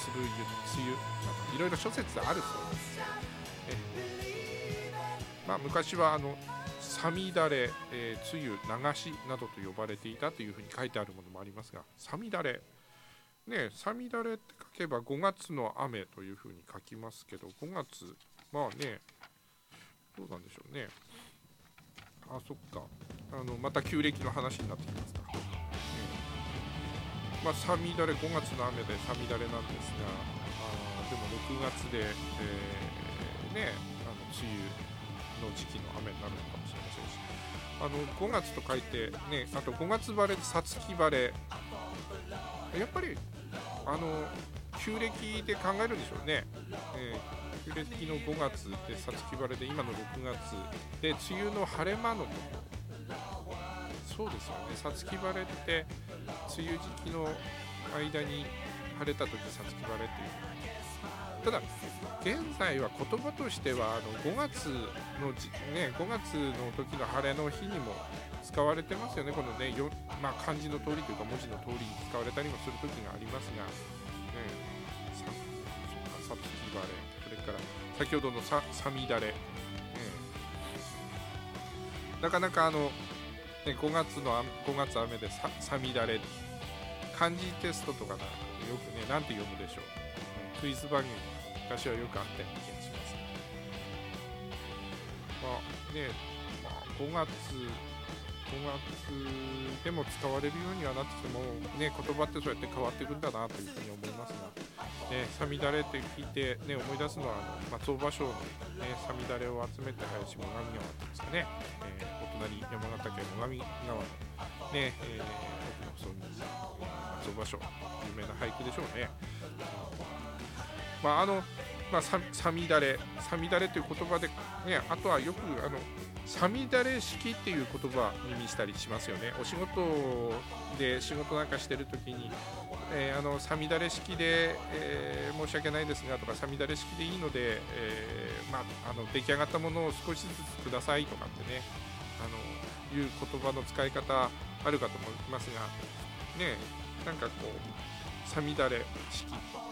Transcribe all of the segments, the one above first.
する梅雨、いろいろ諸説あるそうです。昔はさみだれ、梅雨流しなどと呼ばれていたというふうに書いてあるものもありますが、さみだれね、さみだれって書けば5月の雨というふうに書きますけど、5月どうなんでしょうね。そっか、また旧暦の話になってきますか。さみだれ、5月の雨でさみだれなんですが、でも6月で、梅雨の時期の雨になるのかもしれませんし、5月と書いて、あと5月晴れ、さつき晴れ、やっぱり旧暦で考えるんでしょうね。旧暦の5月でさつき晴れで、今の6月で梅雨の晴れ間のところ、そうですよね。さつき晴れって梅雨時期の間に晴れた時さつき晴れっていう。ただ現在は言葉としては5月の5月の時の晴れの日にも使われてますよね。このね、漢字の通りというか文字の通りに使われたりもする時がありますが、さつき晴れ、それから先ほどのさみだれ、なかなか5月雨でさみだれ、漢字テストとかよくね、なんて読むでしょう、クイズ番組昔はよくあったような気がします。5月でも使われるようにはなってきてもね、言葉ってそうやって変わっていくんだなというふうに思いますが、さみだれって聞いて、思い出すのは松尾芭蕉の、さみだれを集めて林最上川っていうんですかね、お隣山形県最上川のね、奥のその松尾芭蕉、有名な俳句でしょうね。さみだれという言葉で、あとはよくさみだれ式っていう言葉を耳にしたりしますよね。お仕事で仕事なんかしてるときに、さみだれ式で、申し訳ないですがとか、さみだれ式でいいので、出来上がったものを少しずつくださいとかってね、いう言葉の使い方あるかと思いますが、なんかこうさみだれ式、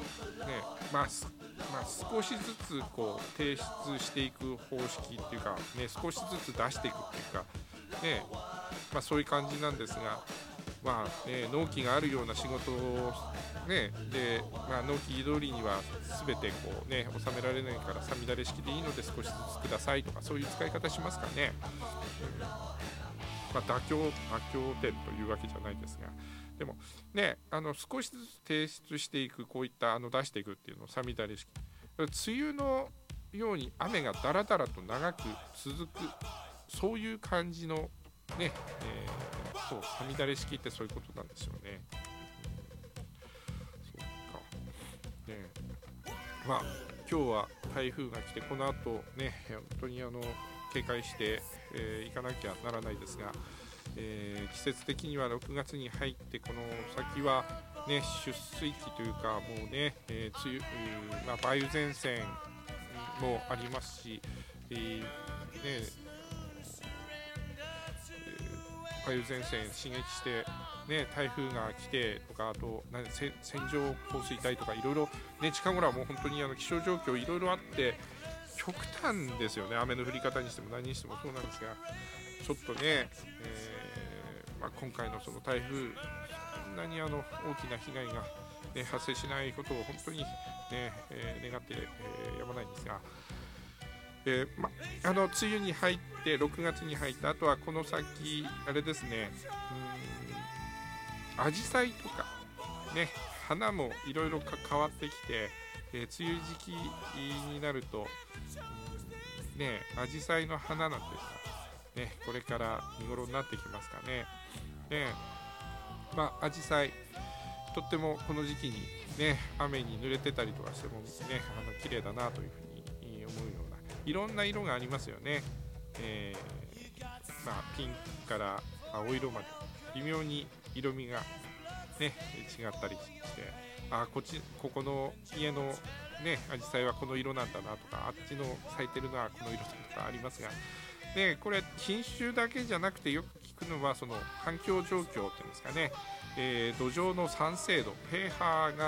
少しずつこう提出していく方式っていうか、少しずつ出していくっていうか、そういう感じなんですが、納期があるような仕事をで、納期通りには全てこう収められないから、さみだれ式でいいので少しずつくださいとか、そういう使い方しますかね。妥協点というわけじゃないですが、でも少しずつ提出していく、こういった出していくっていうのをさみだれ式。梅雨のように雨がだらだらと長く続く、そういう感じのそうさみだれ式ってそういうことなんですよね。今日は台風が来て、この後本当に警戒していかなきゃならないですが、季節的には6月に入ってこの先は出水期というか、もう梅雨、梅雨前線もありますし、梅雨前線刺激して、台風が来てとか、あと線状降水帯とかいろいろ、近頃はもう本当に気象状況いろいろあって極端ですよね。雨の降り方にしても何にしてもそうなんですが、ちょっと今回のその台風、そんなに大きな被害が、発生しないことを本当に、願って、やまないんですが、梅雨に入って6月に入った後はこの先あれですね、アジサイとか花もいろいろ変わってきて、梅雨時期になるとアジサイの花なんていうのがこれから見頃になってきますかね。アジサイとってもこの時期に雨に濡れてたりとかしても綺麗だなというふうに思うような、いろんな色がありますよね。ピンクから青色まで微妙に色味が違ったりして、ここの家のアジサイはこの色なんだなとか、あっちの咲いてるのはこの色だとかありますが、これ品種だけじゃなくてよく聞くのはその環境状況っていうんですかね、土壌の酸性度、pH が